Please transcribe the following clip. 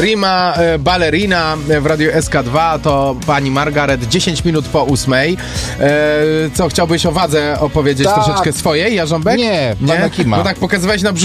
Prima Ballerina w Radiu SK2 to pani Margaret, 10 minut po 8. Co, chciałbyś o wadze opowiedzieć troszeczkę swojej, Jarząbek? Nie, pana Kima. No tak, pokazywałeś na